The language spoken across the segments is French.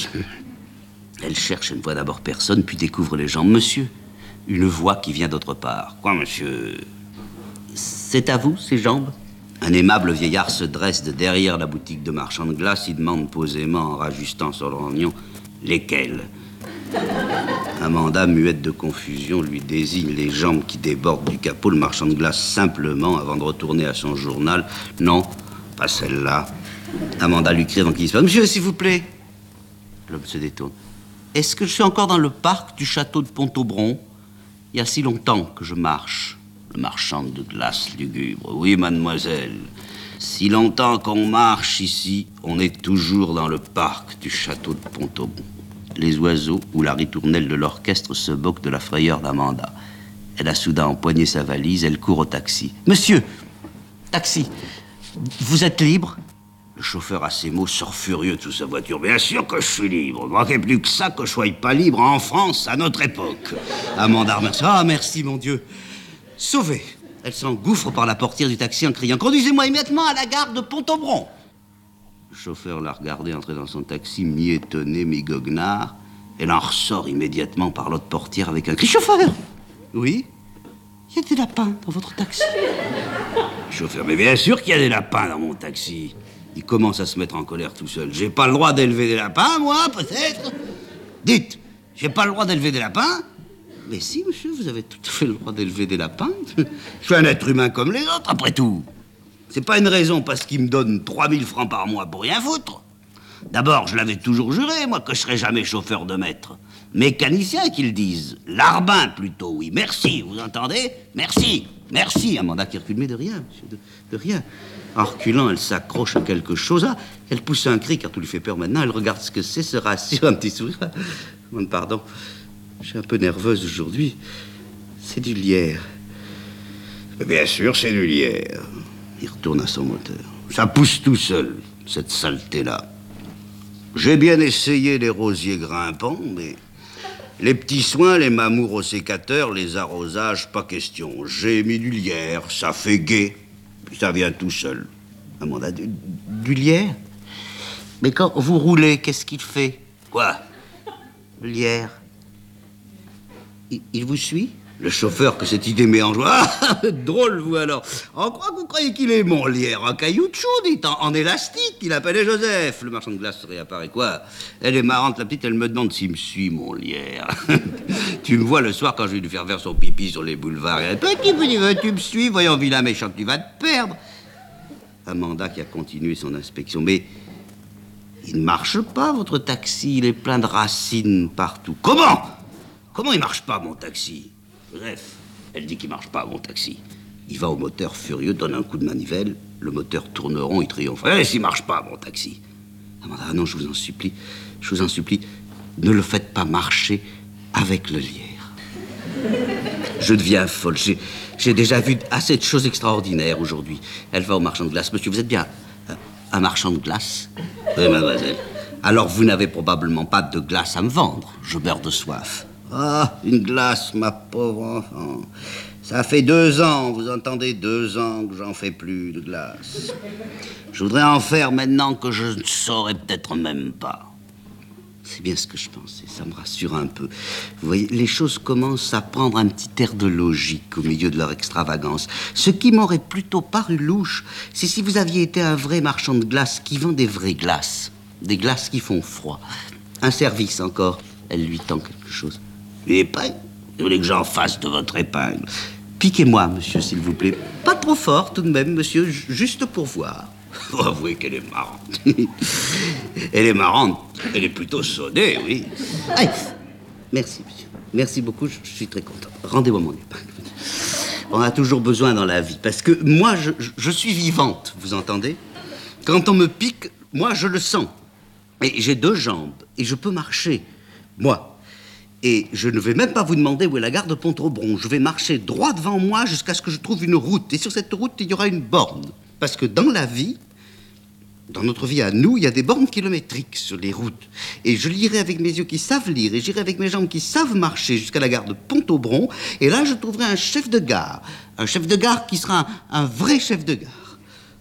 glace. Elle cherche, elle ne voit d'abord personne, puis découvre les jambes. Monsieur, une voix qui vient d'autre part. Quoi, monsieur? C'est à vous, ces jambes? Un aimable vieillard se dresse de derrière la boutique de marchand de glace. Il demande posément, en rajustant son lorgnon, lesquelles? Amanda, muette de confusion, lui désigne les jambes qui débordent du capot. Le marchand de glace, simplement, avant de retourner à son journal. Non, pas celle-là. Amanda lui crie avant qu'il se passe. Monsieur, s'il vous plaît. L'homme se détourne. Est-ce que je suis encore dans le parc du château de Pont-au-Bron? Il y a si longtemps que je marche. Le marchand de glace lugubre. Oui, mademoiselle. Si longtemps qu'on marche ici, on est toujours dans le parc du château de Pont-au-Bron. Les oiseaux ou la ritournelle de l'orchestre se moquent de la frayeur d'Amanda. Elle a soudain empoigné sa valise, elle court au taxi. Monsieur, taxi, vous êtes libre? Le chauffeur à ces mots sort furieux de sous sa voiture. Bien sûr que je suis libre. Il ne manquait plus que ça que je sois pas libre en France à notre époque. Amanda remercie. Ah, merci, mon Dieu. Sauvée. Elle s'engouffre par la portière du taxi en criant « Conduisez-moi immédiatement à la gare de Pont-au-Bron ». Le chauffeur l'a regardé entrer dans son taxi, mi-étonné, mi-goguenard. Elle en ressort immédiatement par l'autre portière avec un cri « Chauffeur !»« Oui ?»« Il y a des lapins dans votre taxi. » Chauffeur, mais bien sûr qu'il y a des lapins dans mon taxi. Il commence à se mettre en colère tout seul. J'ai pas le droit d'élever des lapins, moi, peut-être? Dites, j'ai pas le droit d'élever des lapins? Mais si, monsieur, vous avez tout à fait le droit d'élever des lapins. Je suis un être humain comme les autres, après tout. C'est pas une raison parce qu'il me donne 3000 francs par mois pour rien foutre. D'abord, je l'avais toujours juré, moi, que je serais jamais chauffeur de maître. Mécanicien, qu'ils disent. Larbin, plutôt, oui. Merci, vous entendez? Merci, merci. Amanda qui recule, mais de rien, monsieur, de rien. En reculant, elle s'accroche à quelque chose. Ah, elle pousse un cri, car tout lui fait peur maintenant. Elle regarde ce que c'est, se rassure, un petit sourire. Pardon, je suis un peu nerveuse aujourd'hui. C'est du lierre. Bien sûr, c'est du lierre. Il retourne à son moteur. Ça pousse tout seul, cette saleté-là. J'ai bien essayé les rosiers grimpants, mais les petits soins, les mamours au sécateur, les arrosages, pas question. J'ai mis du lierre, ça fait gai. Puis ça vient tout seul. Amanda, du lierre? Mais quand vous roulez, qu'est-ce qu'il fait? Quoi? Le lierre. Il vous suit? Le chauffeur que cette idée met en joie. Ah, drôle, vous, alors. En quoi vous croyez qu'il est, mon lierre? En caoutchouc, dites, en élastique. Il appelait Joseph. Le marchand de glace réapparaît. Quoi? Elle est marrante, la petite, elle me demande s'il me suit, mon lierre. Tu me vois le soir quand je vais lui faire son pipi sur les boulevards. Elle, petit, tu me suis, voyons, vilain méchant, tu vas te perdre. Amanda qui a continué son inspection. Mais il ne marche pas, votre taxi. Il est plein de racines partout. Comment? Comment il marche pas, mon taxi? Bref, elle dit qu'il marche pas, mon taxi. Il va au moteur furieux, donne un coup de manivelle, le moteur tourne rond, il triomphe. Eh, s'il marche pas, mon taxi. Amanda, non, je vous en supplie, ne le faites pas marcher avec le lierre. Je deviens folle, j'ai déjà vu assez de choses extraordinaires aujourd'hui. Elle va au marchand de glace. Monsieur, vous êtes bien un marchand de glace? Oui, mademoiselle. Alors, vous n'avez probablement pas de glace à me vendre. Je meurs de soif. Ah, une glace, ma pauvre enfant. Ça fait 2 ans, vous entendez, 2 ans que j'en fais plus de glace. Je voudrais en faire maintenant que je ne saurais peut-être même pas. C'est bien ce que je pensais, ça me rassure un peu. Vous voyez, les choses commencent à prendre un petit air de logique au milieu de leur extravagance. Ce qui m'aurait plutôt paru louche, c'est si vous aviez été un vrai marchand de glace qui vend des vraies glaces. Des glaces qui font froid. Un service encore. Elle lui tend quelque chose. Une épingle? Vous voulez que j'en fasse de votre épingle? Piquez-moi, monsieur, s'il vous plaît. Pas trop fort, tout de même, monsieur, juste pour voir. Faut avouer qu'elle est marrante. Elle est marrante. Elle est plutôt sonnée, oui. Allez. Merci, monsieur. Merci beaucoup, je suis très content. Rendez-moi mon épingle. On a toujours besoin dans la vie, parce que moi, je suis vivante, vous entendez? Quand on me pique, moi, je le sens. Et j'ai 2 jambes, et je peux marcher. Moi. Et je ne vais même pas vous demander où est la gare de Pont-au-Bron. Je vais marcher droit devant moi jusqu'à ce que je trouve une route. Et sur cette route, il y aura une borne. Parce que dans la vie, dans notre vie à nous, il y a des bornes kilométriques sur les routes. Et je lirai avec mes yeux qui savent lire, et j'irai avec mes jambes qui savent marcher jusqu'à la gare de Pont-au-Bron. Et là, je trouverai un chef de gare. Un chef de gare qui sera un vrai chef de gare.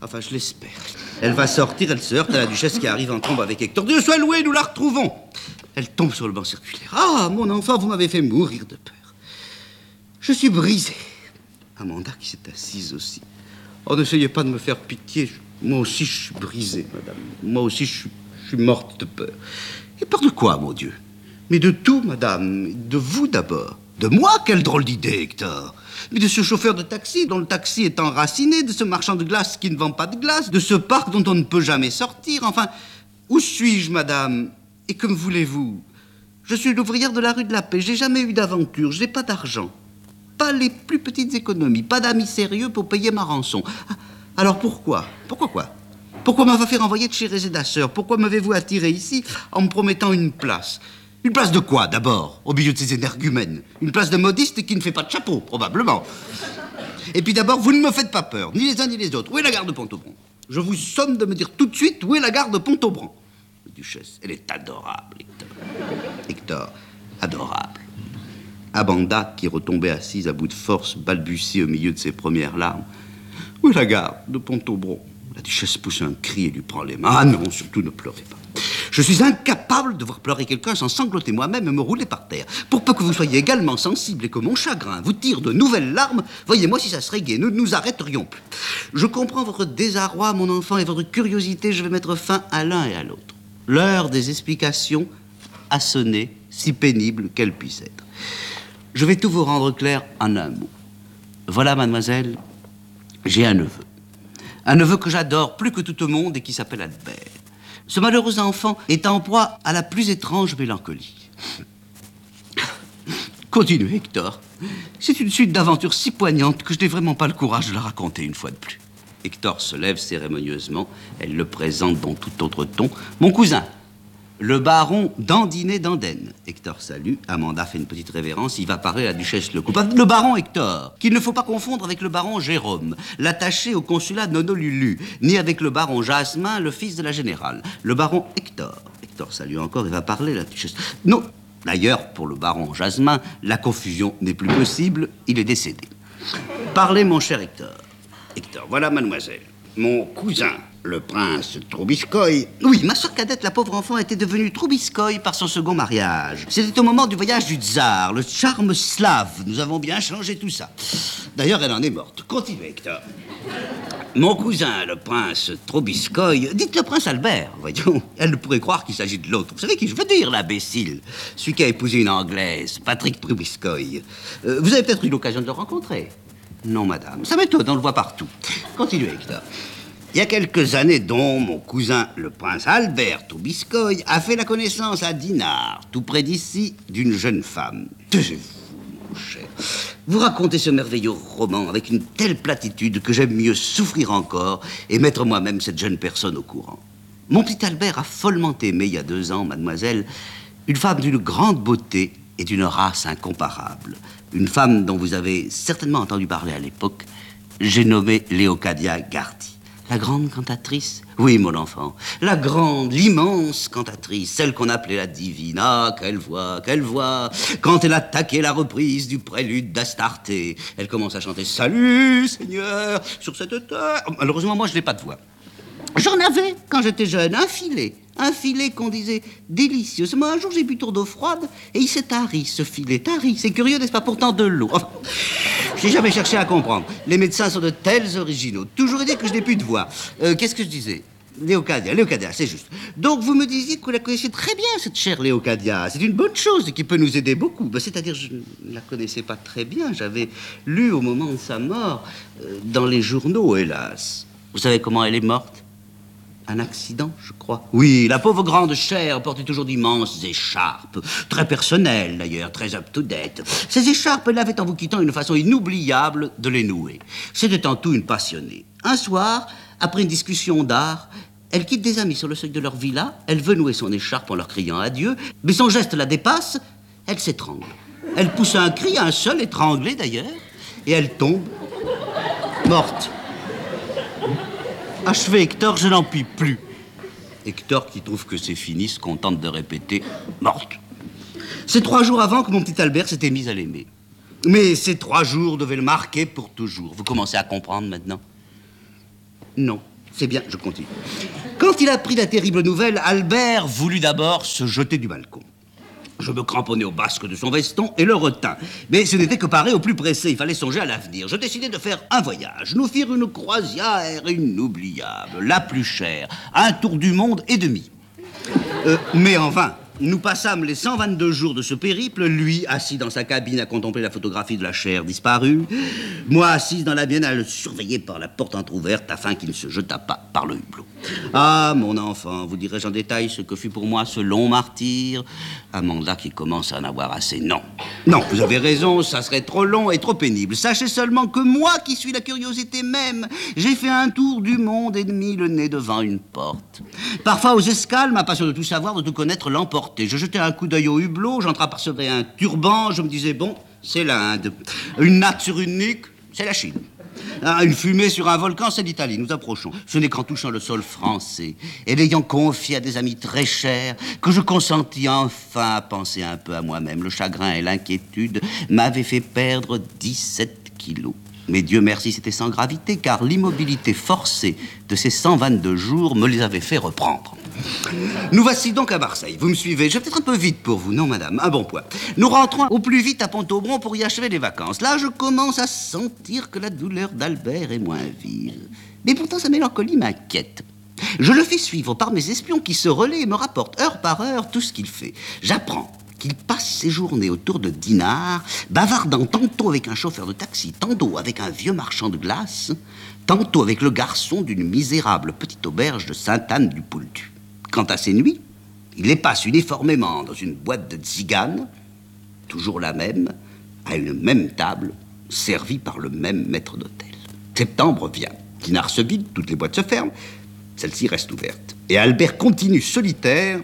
Enfin, je l'espère. Elle va sortir, elle se heurte à la duchesse qui arrive en trombe avec Hector. Dieu soit loué, nous la retrouvons. Elle tombe sur le banc circulaire. Ah, mon enfant, vous m'avez fait mourir de peur. Je suis brisé. Amanda qui s'est assise aussi. Oh, n'essayez pas de me faire pitié. Moi aussi, je suis brisé, madame. Moi aussi, je suis morte de peur. Et peur de quoi, mon Dieu? Mais de tout, madame. De vous, d'abord. De moi? Quelle drôle d'idée, Hector. Mais de ce chauffeur de taxi dont le taxi est enraciné, de ce marchand de glace qui ne vend pas de glace, de ce parc dont on ne peut jamais sortir. Enfin, où suis-je, madame? Et que me voulez-vous? Je suis l'ouvrière de la rue de la Paix. J'ai jamais eu d'aventure. Je n'ai pas d'argent. Pas les plus petites économies. Pas d'amis sérieux pour payer ma rançon. Alors pourquoi? Pourquoi quoi? Pourquoi m'avez fait renvoyer de chez Résédasseur? Pourquoi m'avez-vous attiré ici en me promettant une place? Une place de quoi, d'abord, au milieu de ces énergumènes? Une place de modiste qui ne fait pas de chapeau, probablement. Et puis d'abord, vous ne me faites pas peur, ni les uns ni les autres. Où est la gare de Pont-au-Bron? Je vous somme de me dire tout de suite où est la gare de Pont-au-Bron. La duchesse, elle est adorable, Hector. Hector, adorable. Amanda, qui retombait assise à bout de force, balbutiait au milieu de ses premières larmes. Où est la gare de Pont-au-Bron? La duchesse pousse un cri et lui prend les mains. Ah non, surtout ne pleurez pas. Je suis incapable de voir pleurer quelqu'un sans sangloter moi-même et me rouler par terre. Pour peu que vous soyez également sensible et que mon chagrin vous tire de nouvelles larmes, voyez-moi si ça serait gai, nous ne nous arrêterions plus. Je comprends votre désarroi, mon enfant, et votre curiosité. Je vais mettre fin à l'un et à l'autre. L'heure des explications a sonné, si pénible qu'elle puisse être. Je vais tout vous rendre clair en un mot. Voilà, mademoiselle, j'ai un neveu. Un neveu que j'adore plus que tout au monde et qui s'appelle Albert. Ce malheureux enfant est en proie à la plus étrange mélancolie. Continuez, Hector. C'est une suite d'aventures si poignantes que je n'ai vraiment pas le courage de la raconter une fois de plus. Hector se lève cérémonieusement. Elle le présente dans tout autre ton. Mon cousin, le baron Dandinet d'Andenne. Hector salue. Amanda fait une petite révérence. Il va parler à la duchesse Lecoupe. Le baron Hector, qu'il ne faut pas confondre avec le baron Jérôme, l'attaché au consulat d'Honolulu, ni avec le baron Jasmin, le fils de la générale. Le baron Hector. Hector salue encore et va parler à la duchesse. Non, d'ailleurs, pour le baron Jasmin, la confusion n'est plus possible. Il est décédé. Parlez, mon cher Hector. Hector, voilà, mademoiselle. Mon cousin, le prince Troubiscoï. Oui, ma soeur cadette, la pauvre enfant, était devenue Troubiscoï par son second mariage. C'était au moment du voyage du tsar, le charme slave. Nous avons bien changé tout ça. D'ailleurs, elle en est morte. Continuez, Hector. Mon cousin, le prince Troubiscoï, dites le prince Albert, voyons. Elle ne pourrait croire qu'il s'agit de l'autre. Vous savez qui je veux dire, l'imbécile? Celui qui a épousé une Anglaise, Patrick Troubiscoï. Vous avez peut-être eu l'occasion de le rencontrer? Non, madame. Ça m'étonne, on le voit partout. Continuez, Hector. Il y a quelques années, dont mon cousin, le prince Albert Troubiscoï, a fait la connaissance à Dinard, tout près d'ici, d'une jeune femme. Taisez-vous, mon cher. Vous racontez ce merveilleux roman avec une telle platitude que j'aime mieux souffrir encore et mettre moi-même cette jeune personne au courant. Mon petit Albert a follement aimé, il y a 2 ans, mademoiselle, une femme d'une grande beauté et d'une race incomparable. Une femme dont vous avez certainement entendu parler à l'époque. J'ai nommé Léocadia Gardy. La grande cantatrice? Oui, mon enfant. La grande, l'immense cantatrice, celle qu'on appelait la divine. Ah, quelle voix, quelle voix. Quand elle attaquait la reprise du prélude d'Astarté, elle commence à chanter « Salut, Seigneur !» sur cette terre. Malheureusement, moi, je n'ai pas de voix. J'en avais, quand j'étais jeune, un filet qu'on disait délicieux. Seulement, un jour, j'ai bu tour d'eau froide et il s'est tari, ce filet. Tari, c'est curieux, n'est-ce pas? Pourtant de l'eau. Enfin, j'ai jamais cherché à comprendre. Les médecins sont de tels originaux. Toujours dit que je n'ai plus de voix. Qu'est-ce que je disais? Léocadia, c'est juste. Donc, vous me disiez que vous la connaissiez très bien, cette chère Léocadia. C'est une bonne chose qui peut nous aider beaucoup. C'est-à-dire, je ne la connaissais pas très bien. J'avais lu au moment de sa mort, dans les journaux, hélas. Vous savez comment elle est morte? Un accident, je crois. Oui, la pauvre grande chère portait toujours d'immenses écharpes. Très personnelles, d'ailleurs, très up-to-date. Ces écharpes, elle avait, en vous quittant, une façon inoubliable de les nouer. C'était en tout une passionnée. Un soir, après une discussion d'art, elle quitte des amis sur le seuil de leur villa. Elle veut nouer son écharpe en leur criant adieu, mais son geste la dépasse. Elle s'étrangle. Elle pousse un cri, un seul, étranglé d'ailleurs, et elle tombe, morte. Achevé, Hector, je n'en puis plus. Hector, qui trouve que c'est fini, se contente de répéter « morte ». C'est 3 jours avant que mon petit Albert s'était mis à l'aimer. Mais ces 3 jours devaient le marquer pour toujours. Vous commencez à comprendre maintenant? Non. C'est bien, je continue. Quand il apprit la terrible nouvelle, Albert voulut d'abord se jeter du balcon. Je me cramponnai au basque de son veston et le retins. Mais ce n'était que parer au plus pressé, il fallait songer à l'avenir. Je décidai de faire un voyage. Nous firent une croisière inoubliable, la plus chère, un tour du monde et demi. Mais en vain. Nous passâmes les 122 jours de ce périple, lui assis dans sa cabine à contempler la photographie de la chair disparue, moi assise dans la mienne à le surveiller par la porte entr'ouverte afin qu'il ne se jetât pas par le hublot. Ah, mon enfant, vous dirai-je en détail ce que fut pour moi ce long martyre? Amanda qui commence à en avoir assez. Non, vous avez raison, ça serait trop long et trop pénible. Sachez seulement que moi, qui suis la curiosité même, j'ai fait un tour du monde et mis le nez devant une porte. Parfois, aux escales, ma passion de tout savoir, de tout connaître, l'emportait. Je jetais un coup d'œil au hublot, j'entreapercevais un turban, je me disais, bon, c'est l'Inde. Une natte sur une nuque, c'est la Chine. Une fumée sur un volcan, c'est l'Italie. Nous approchons. Ce n'est qu'en touchant le sol français et l'ayant confié à des amis très chers que je consentis enfin à penser un peu à moi-même. Le chagrin et l'inquiétude m'avaient fait perdre 17 kilos. Mais Dieu merci, c'était sans gravité, car l'immobilité forcée de ces 122 jours me les avait fait reprendre. Nous voici donc à Marseille. Vous me suivez? Je vais peut-être un peu vite pour vous, non, madame? Un bon point. Nous rentrons au plus vite à Pont-Aubron pour y achever les vacances. Là, je commence à sentir que la douleur d'Albert est moins vive. Mais pourtant, sa mélancolie m'inquiète. Je le fais suivre par mes espions qui se relaient et me rapportent heure par heure tout ce qu'il fait. J'apprends qu'il passe ses journées autour de Dinard, bavardant tantôt avec un chauffeur de taxi, tantôt avec un vieux marchand de glace, tantôt avec le garçon d'une misérable petite auberge de Sainte-Anne-du-Pouldu. Quant à ses nuits, il les passe uniformément dans une boîte de tzigane, toujours la même, à une même table, servie par le même maître d'hôtel. Septembre vient. Dinard se vide, toutes les boîtes se ferment, celle-ci reste ouverte. Et Albert continue solitaire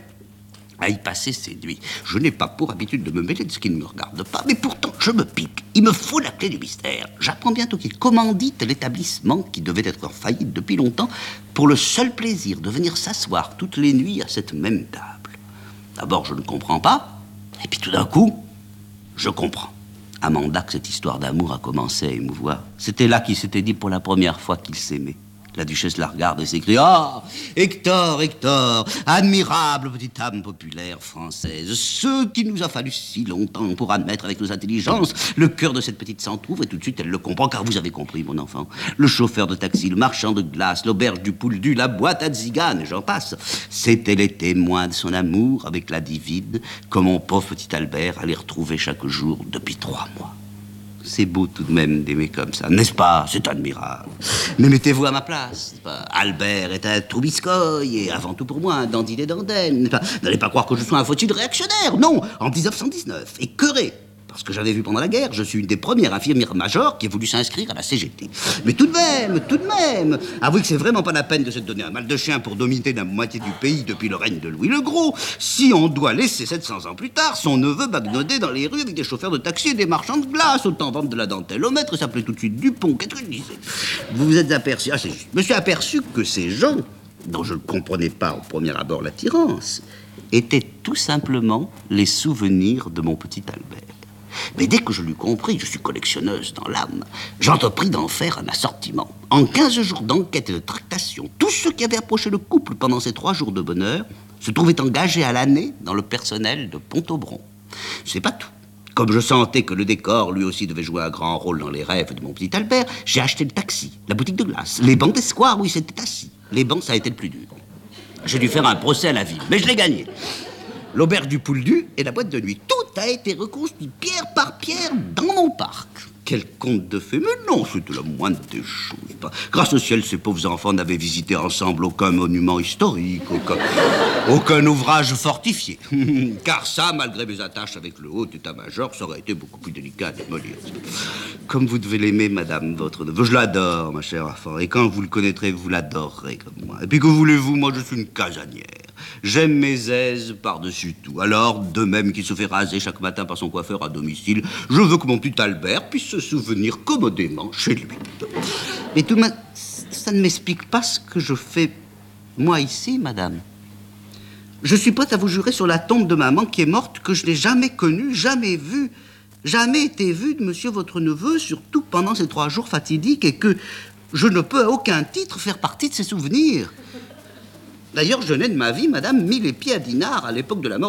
à y passer ses nuits. Je n'ai pas pour habitude de me mêler de ce qui ne me regarde pas, mais pourtant je me pique. Il me faut la clé du mystère. J'apprends bientôt qu'il commandite l'établissement qui devait être en faillite depuis longtemps pour le seul plaisir de venir s'asseoir toutes les nuits à cette même table. D'abord, je ne comprends pas, et puis tout d'un coup, je comprends. Amanda, que cette histoire d'amour a commencé à émouvoir. C'était là qu'il s'était dit pour la première fois qu'il s'aimait. La duchesse la regarde et s'écrie: « Ah, Hector, Hector, admirable petite âme populaire française, ce qu'il nous a fallu si longtemps pour admettre avec nos intelligences. Le cœur de cette petite s'entrouvre et tout de suite elle le comprend, car vous avez compris, mon enfant. Le chauffeur de taxi, le marchand de glace, l'auberge du Pouldu, la boîte à tzigane, et j'en passe. C'étaient les témoins de son amour avec la divine que mon pauvre petit Albert allait retrouver chaque jour depuis 3 mois. C'est beau tout de même d'aimer comme ça, n'est-ce pas? C'est admirable. Mais mettez-vous à ma place. Albert est un Troubiscoy, et avant tout pour moi, un dandy des Dandennes. N'allez pas croire que je sois un foutu de réactionnaire, non. En 1919, écœuré, parce que j'avais vu pendant la guerre, je suis une des premières infirmières majors qui a voulu s'inscrire à la CGT. Mais tout de même, avouez que c'est vraiment pas la peine de se donner un mal de chien pour dominer la moitié du pays depuis le règne de Louis le Gros, si on doit laisser 700 ans plus tard son neveu bagnoder dans les rues avec des chauffeurs de taxi et des marchands de glace, autant vendre de la dentelle au maître, s'appelait tout de suite Dupont. Qu'est-ce que je disais? Vous vous êtes aperçu, c'est juste, je me suis aperçu que ces gens, dont je ne comprenais pas au premier abord l'attirance, étaient tout simplement les souvenirs de mon petit Albert. Mais dès que je l'eus compris, je suis collectionneuse dans l'âme, j'entrepris d'en faire un assortiment. En 15 jours d'enquête et de tractation, tous ceux qui avaient approché le couple pendant ces 3 jours de bonheur se trouvaient engagés à l'année dans le personnel de Pont-Aubron. C'est pas tout. Comme je sentais que le décor, lui aussi, devait jouer un grand rôle dans les rêves de mon petit Albert, j'ai acheté le taxi, la boutique de glace, les bancs d'espoir où il s'était assis. Les bancs, ça a été le plus dur. J'ai dû faire un procès à la ville, mais je l'ai gagné. L'auberge du Pouldu et la boîte de nuit. Tout a été reconstruit pierre par pierre dans mon parc. Quel conte de fées, mais non, c'était la moindre des choses. Grâce au ciel, ces pauvres enfants n'avaient visité ensemble aucun monument historique, aucun ouvrage fortifié. Car ça, malgré mes attaches avec le haut état-major, ça aurait été beaucoup plus délicat à démolir. Comme vous devez l'aimer, madame, votre neveu. Je l'adore, ma chère enfant, et quand vous le connaîtrez, vous l'adorerez comme moi. Et puis que voulez-vous, moi je suis une casanière. J'aime mes aises par-dessus tout. Alors, de même qu'il se fait raser chaque matin par son coiffeur à domicile, je veux que mon petit Albert puisse se souvenir commodément chez lui. Mais tout de même, ça ne m'explique pas ce que je fais, moi, ici, madame. Je suis prête à vous jurer sur la tombe de maman qui est morte que je n'ai jamais connue, jamais vue, jamais été vue de monsieur votre neveu, surtout pendant ces 3 jours fatidiques, et que Je ne peux à aucun titre faire partie de ces souvenirs. D'ailleurs, je n'ai de ma vie, madame, mis les pieds à Dinard à l'époque de la mort